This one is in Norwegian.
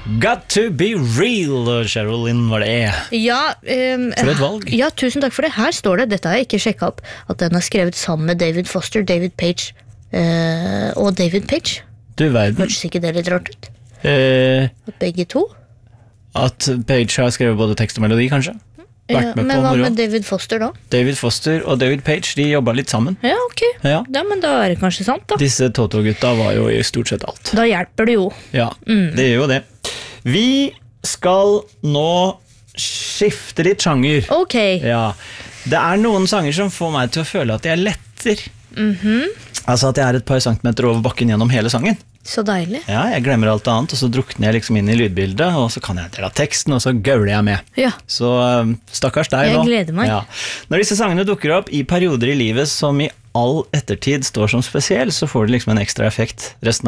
Got to be real, Cheryl Lynn var det. Ja, For et valg. Ja, tusen takk for det. Her står det, dette har jeg ikke sjekket opp, at den har skrevet sammen med David Foster, David Page og David Page. Du verden. Hørtes ikke det litt rart ut? At begge to? At Page har skrevet både tekst og melodi, kanskje? Vært med men på hva moro. med David Foster da? David Foster og David Page, de jobbet litt sammen. Ja, ok. Ja. Men da er det kanskje sant da. Disse Toto-gutta var jo i stort sett alt. Da hjelper det jo. Ja, det gjør jo det. Vi skal nå skifte litt sjanger. Ok. Ja. Det er noen sanger som får meg til å føle at jeg letter. Altså at jeg er et par centimeter over bakken gjennom hele sangen. Så deilig. Ja, jeg glemmer alt annet, og så drukner jeg liksom inn i lydbildet, og så kan jeg en del av teksten, og så gauler jeg med. Ja. Så stakkars deg nå. Jeg gleder meg. Ja. Når disse sangene dukker opp i perioder i livet som i all ettertid står som spesiell, så får det liksom en ekstra effekt resten av